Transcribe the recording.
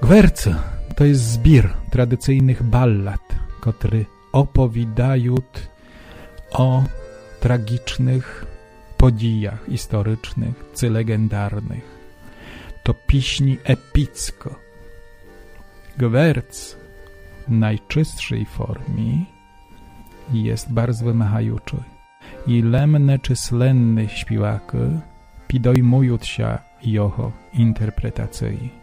Gwerce to jest zbir tradycyjnych ballad, które opowiadają o tragicznych podziejach historycznych czy legendarnych. To piśni epicko. Gwerc w najczystszej formie jest bardzo wymagający i lemne czy slenne śpiewaki podejmują się jego interpretacji.